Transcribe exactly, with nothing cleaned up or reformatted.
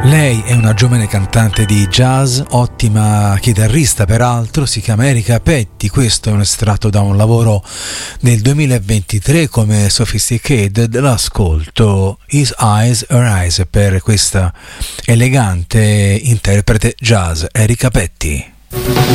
Lei è una giovane cantante di jazz, ottima chitarrista peraltro, si chiama Erika Petti. Questo è un estratto da un lavoro del duemilaventitré come Sophisticated. L'ascolto His Eyes, Her Eyes per questa elegante interprete jazz Erika Petti.